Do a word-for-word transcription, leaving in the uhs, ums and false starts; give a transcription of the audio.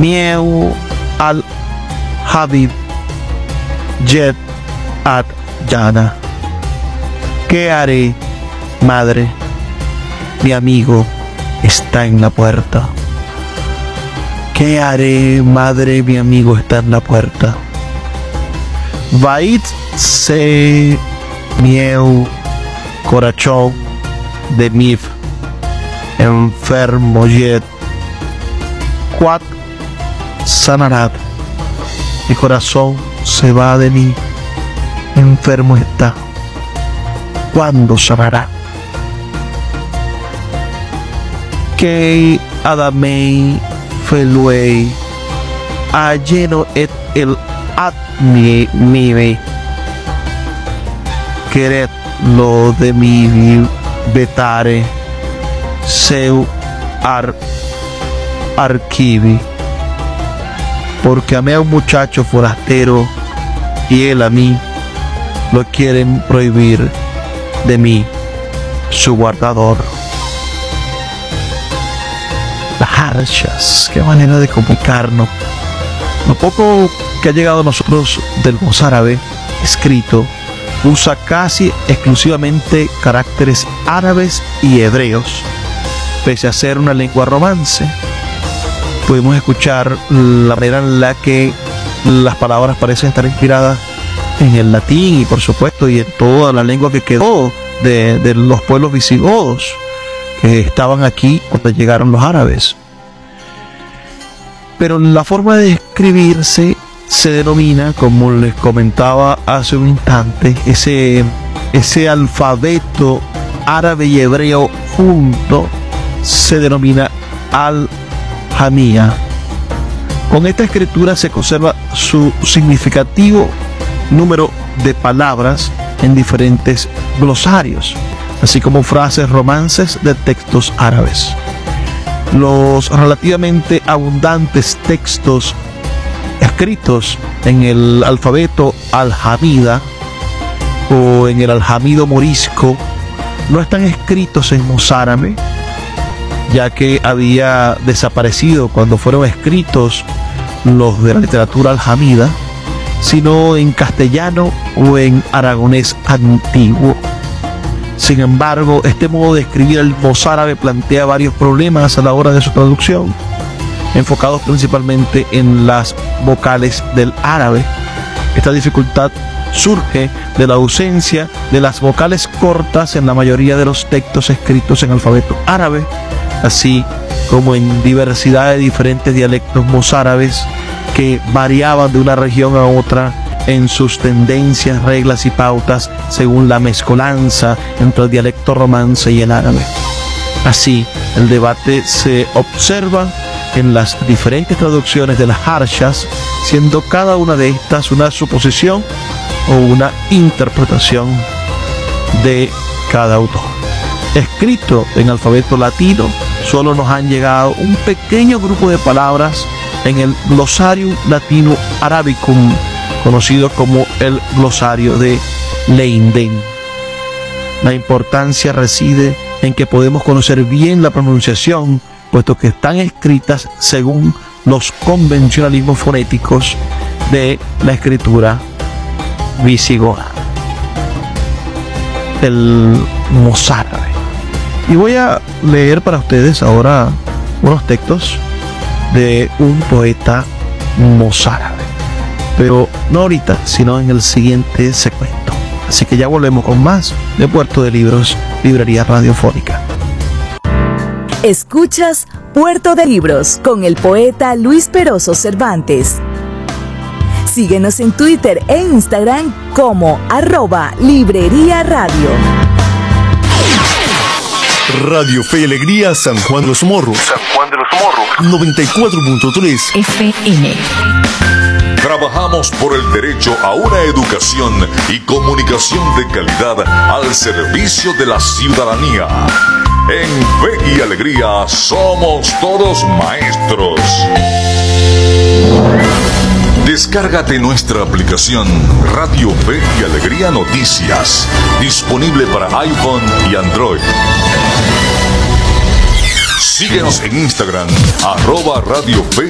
Mieu al Habib Jet at Yana. ¿Qué haré, madre? Mi amigo está en la puerta. ¿Qué haré, madre? Mi amigo está en la puerta. Vait se mieu corazón de mif enfermo jet cuat sanará. Mi corazón se va de mí, enfermo está. ¿Cuándo sanará? Que Adamei Feluei a lleno et el admi mi quered lo de mi vetare seu ar archivi, porque amé a un muchacho forastero y él a mí lo quieren prohibir de mí, su guardador. Las harshas, qué manera de comunicarnos. Lo poco que ha llegado a nosotros del mozárabe escrito usa casi exclusivamente caracteres árabes y hebreos, pese a ser una lengua romance. Podemos escuchar la manera en la que las palabras parecen estar inspiradas en el latín y por supuesto y en toda la lengua que quedó de, de los pueblos visigodos que estaban aquí cuando llegaron los árabes. Pero la forma de escribirse se denomina, como les comentaba hace un instante, ese, ese alfabeto árabe y hebreo junto se denomina al-Jamía. Con esta escritura se conserva su significativo número de palabras en diferentes glosarios, así como frases romances de textos árabes. Los relativamente abundantes textos escritos en el alfabeto alhamida o en el aljamido morisco no están escritos en mozárabe, ya que había desaparecido cuando fueron escritos los de la literatura aljamida, sino en castellano o en aragonés antiguo. Sin embargo, este modo de escribir el mozárabe plantea varios problemas a la hora de su traducción, enfocados principalmente en las vocales del árabe. Esta dificultad surge de la ausencia de las vocales cortas en la mayoría de los textos escritos en alfabeto árabe, así como en diversidad de diferentes dialectos mozárabes que variaban de una región a otra en sus tendencias, reglas y pautas según la mezcolanza entre el dialecto romance y el árabe. Así, el debate se observa en las diferentes traducciones de las harshas, siendo cada una de estas una suposición o una interpretación de cada autor. Escrito en alfabeto latino, solo nos han llegado un pequeño grupo de palabras en el Glossarium Latino Arabicum, conocido como el glosario de Leiden. La importancia reside en que podemos conocer bien la pronunciación, puesto que están escritas según los convencionalismos fonéticos de la escritura visigoda, el mozárabe. Y voy a leer para ustedes ahora unos textos de un poeta mozárabe, pero no ahorita, sino en el siguiente segmento. Así que ya volvemos con más de Puerto de Libros, Librería Radiofónica. Escuchas Puerto de Libros con el poeta Luis Peroso Cervantes. Síguenos en Twitter e Instagram como arroba Librería Radio. Radio Fe y Alegría San Juan de los Morros. San Juan de los Morros. noventa y cuatro punto tres F M. Trabajamos por el derecho a una educación y comunicación de calidad al servicio de la ciudadanía. En Fe y Alegría somos todos maestros. Descárgate nuestra aplicación Radio Fe y Alegría Noticias, disponible para iPhone y Android. Síguenos en Instagram, arroba Radio Fe